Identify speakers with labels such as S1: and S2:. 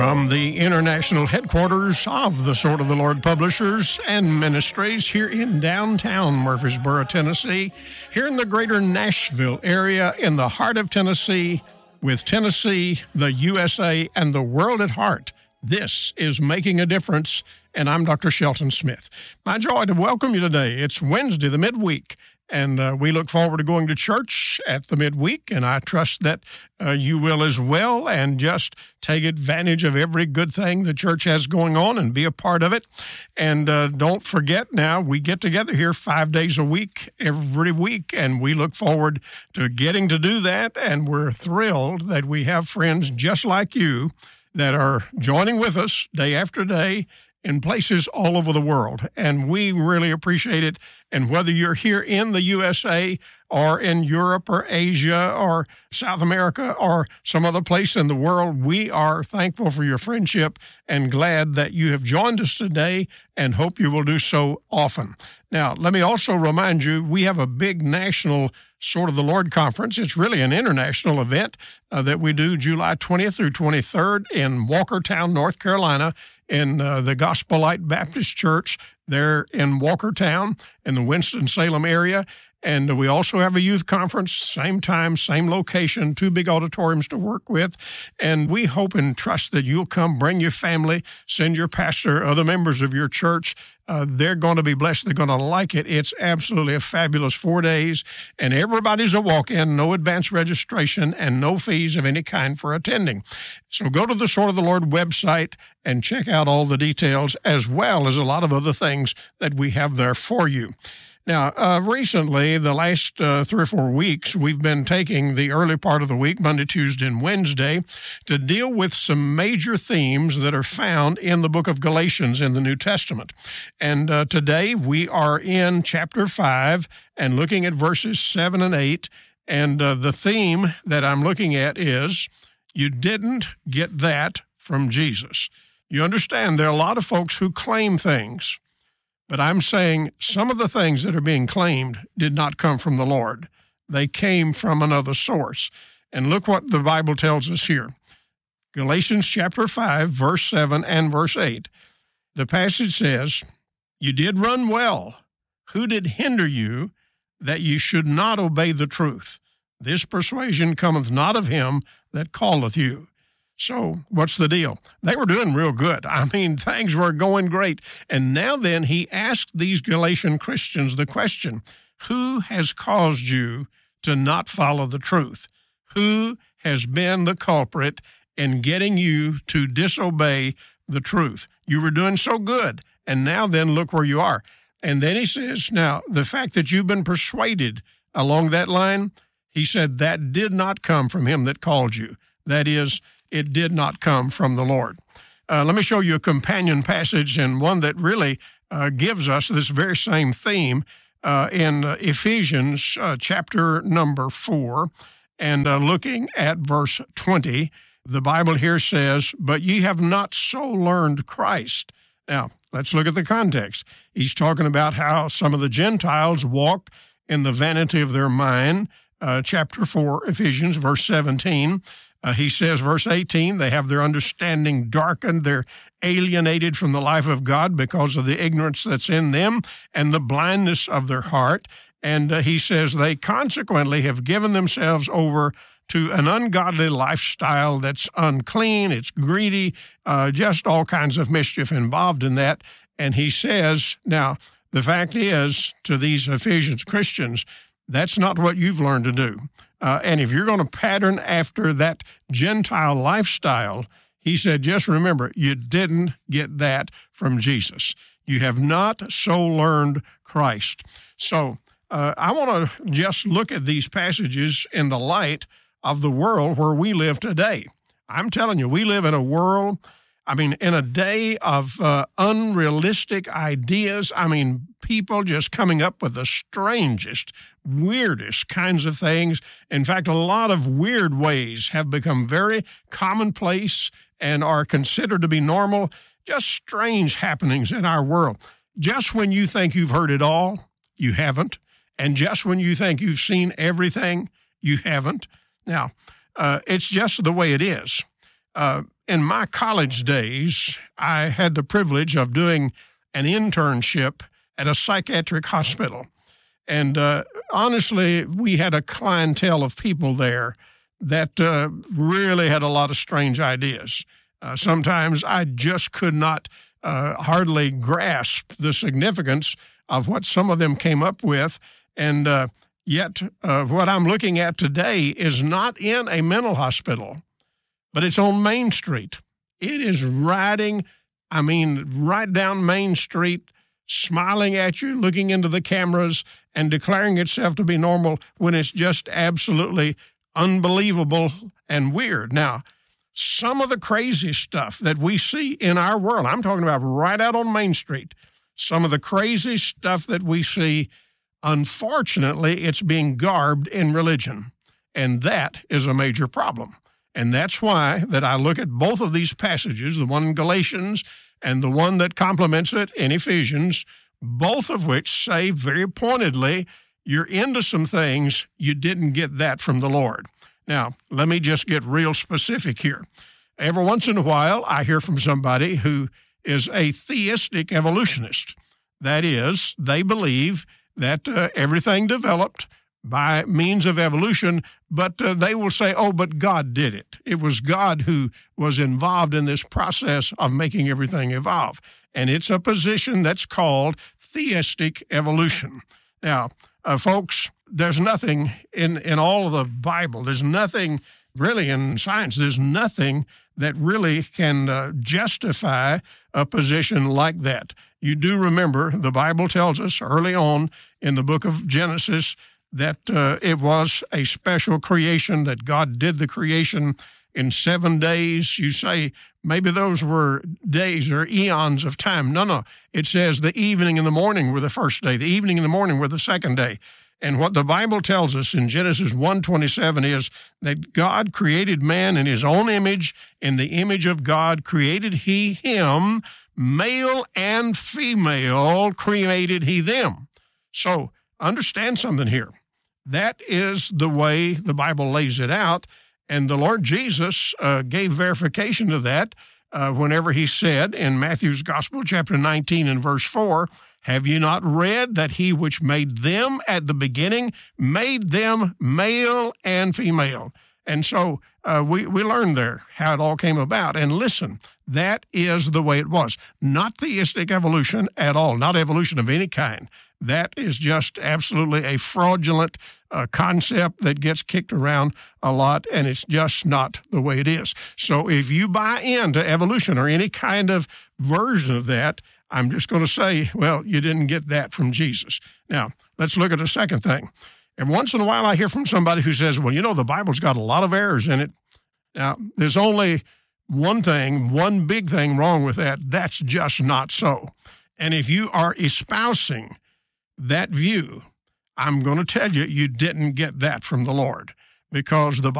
S1: From the international headquarters of the Sword of the Lord Publishers and Ministries here in downtown Murfreesboro, Tennessee, here in the greater Nashville area in the heart of Tennessee, with Tennessee, the USA, and the world at heart, this is Making a Difference, and I'm Dr. Shelton Smith. My joy to welcome you today. It's Wednesday, the midweek, and we look forward to going to church at the midweek, and I trust that you will as well, and just take advantage of every good thing the church has going on and be a part of it. And don't forget now, we get together here 5 days a week, every week, and we look forward to getting to do that, and we're thrilled that we have friends just like you that are joining with us day after day in places all over the world, and we really appreciate it. And whether you're here in the USA or in Europe or Asia or South America or some other place in the world, we are thankful for your friendship and glad that you have joined us today and hope you will do so often. Now, let me also remind you, we have a big national Sword of the Lord Conference. It's really an international event that we do July 20th through 23rd in Walkertown, North Carolina, in the Gospel Light Baptist Church there in Walkertown in the Winston-Salem area. And we also have a youth conference, same time, same location, 2 big auditoriums to work with. And we hope and trust that you'll come, bring your family, send your pastor, other members of your church. They're going to be blessed. They're going to like it. It's absolutely a fabulous 4 days. And everybody's a walk-in, no advance registration, and no fees of any kind for attending. So go to the Sword of the Lord website and check out all the details, as well as a lot of other things that we have there for you. Now, recently, the last 3 or 4 weeks, we've been taking the early part of the week, Monday, Tuesday, and Wednesday, to deal with some major themes that are found in the book of Galatians in the New Testament. And today, we are in chapter 5 and looking at verses 7 and 8. And the theme that I'm looking at is, you didn't get that from Jesus. You understand, there are a lot of folks who claim things. But I'm saying some of the things that are being claimed did not come from the Lord. They came from another source. And look what the Bible tells us here. Galatians chapter 5, verse 7 and verse 8. The passage says, "You did run well. Who did hinder you that ye should not obey the truth? This persuasion cometh not of him that calleth you." So what's the deal? They were doing real good. I mean, things were going great. And now then, he asked these Galatian Christians the question, who has caused you to not follow the truth? Who has been the culprit in getting you to disobey the truth? You were doing so good, and now then look where you are. And then he says, now, the fact that you've been persuaded along that line, he said, that did not come from him that called you. That is, it did not come from the Lord. Let me show you a companion passage, and one that really gives us this very same theme in Ephesians chapter number 4, and looking at verse 20. The Bible here says, "But ye have not so learned Christ." Now, let's look at the context. He's talking about how some of the Gentiles walk in the vanity of their mind. Chapter 4, Ephesians, verse 17. He says, verse 18, they have their understanding darkened, they're alienated from the life of God because of the ignorance that's in them and the blindness of their heart. And he says they consequently have given themselves over to an ungodly lifestyle that's unclean, it's greedy, just all kinds of mischief involved in that. And he says, now, the fact is, to these Ephesians Christians, that's not what you've learned to do. And if you're going to pattern after that Gentile lifestyle, he said, just remember, you didn't get that from Jesus. You have not so learned Christ. So I want to just look at these passages in the light of the world where we live today. I'm telling you, we live in a world, in a day of unrealistic ideas. People just coming up with the strangest, weirdest kinds of things. In fact, a lot of weird ways have become very commonplace and are considered to be normal. Just strange happenings in our world. Just when you think you've heard it all, you haven't. And just when you think you've seen everything, you haven't. Now, it's just the way it is. In my college days, I had the privilege of doing an internship at a psychiatric hospital. And honestly, we had a clientele of people there that really had a lot of strange ideas. Sometimes I just could not hardly grasp the significance of what some of them came up with. And yet what I'm looking at today is not in a mental hospital, but it's on Main Street. It is right down Main Street, smiling at you, looking into the cameras, and declaring itself to be normal when it's just absolutely unbelievable and weird. Now, some of the crazy stuff that we see in our world, I'm talking about right out on Main Street, some of the crazy stuff that we see, unfortunately, it's being garbed in religion. And that is a major problem. And that's why that I look at both of these passages, the one in Galatians and the one that complements it in Ephesians, both of which say very pointedly, you're into some things, you didn't get that from the Lord. Now, let me just get real specific here. Every once in a while, I hear from somebody who is a theistic evolutionist. That is, they believe that everything developed by means of evolution, but they will say, oh, but God did it. It was God who was involved in this process of making everything evolve. And it's a position that's called theistic evolution. Now, folks, there's nothing in all of the Bible, there's nothing really in science, there's nothing that really can justify a position like that. You do remember the Bible tells us early on in the book of Genesis that it was a special creation, that God did the creation in 7 days. You say maybe those were days or eons of time. No. It says the evening and the morning were the first day. The evening and the morning were the second day. And what the Bible tells us in Genesis 1:27 is that God created man in his own image. In the image of God created he him, male and female created he them. So understand something here. That is the way the Bible lays it out. And the Lord Jesus gave verification of that whenever he said in Matthew's Gospel, chapter 19 and verse 4, have you not read that he which made them at the beginning made them male and female? And so we learned there how it all came about. And listen, that is the way it was. Not theistic evolution at all, not evolution of any kind. That is just absolutely a fraudulent concept that gets kicked around a lot, and it's just not the way it is. So if you buy into evolution or any kind of version of that, I'm just going to say, well, you didn't get that from Jesus. Now, let's look at a second thing. Every once in a while, I hear from somebody who says, well, the Bible's got a lot of errors in it. Now, there's only one big thing wrong with that. That's just not so. And if you are espousing that view, I'm going to tell you, you didn't get that from the Lord, because the